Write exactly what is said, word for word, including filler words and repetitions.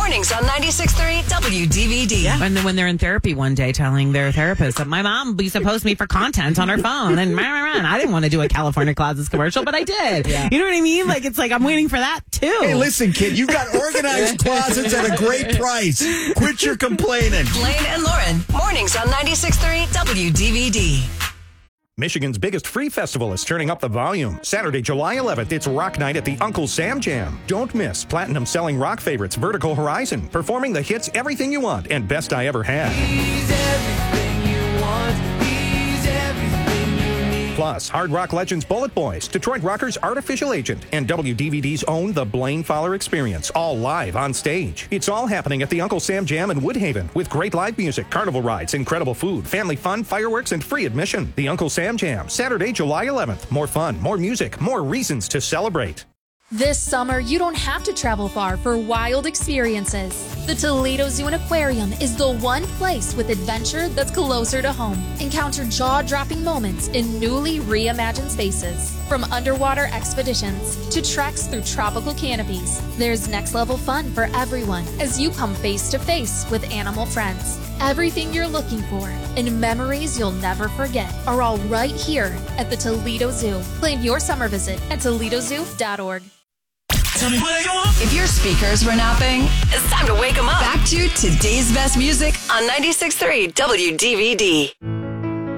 Mornings on ninety-six point three W D V D. Yeah. And then when they're in therapy one day telling their therapist that my mom used to post me for content on her phone and rah, rah, rah. And I didn't want to do a California Closets commercial, but I did. Yeah. You know what I mean? Like, it's like I'm waiting for that too. Hey, listen, kid, you've got organized closets at a great price. Quit your complaining. Blaine and Lauren. Mornings on ninety-six point three W D V D. Michigan's biggest free festival is turning up the volume. Saturday, July eleventh, it's Rock Night at the Uncle Sam Jam. Don't miss platinum-selling rock favorites Vertical Horizon, performing the hits Everything You Want and Best I Ever Had. He's everything you want. He's everything you need. Plus, hard rock legends Bullet Boys, Detroit Rockers Artificial Agent, and W D V D's own The Blaine Fowler Experience, all live on stage. It's all happening at the Uncle Sam Jam in Woodhaven, with great live music, carnival rides, incredible food, family fun, fireworks, and free admission. The Uncle Sam Jam, Saturday, July eleventh. More fun, more music, more reasons to celebrate. This summer, you don't have to travel far for wild experiences. The Toledo Zoo and Aquarium is the one place with adventure that's closer to home. Encounter jaw-dropping moments in newly reimagined spaces. From underwater expeditions to treks through tropical canopies, there's next-level fun for everyone as you come face-to-face with animal friends. Everything you're looking for and memories you'll never forget are all right here at the Toledo Zoo. Plan your summer visit at Toledo Zoo dot org. If your speakers were napping, it's time to wake them up. Back to today's best music on ninety-six point three W D V D.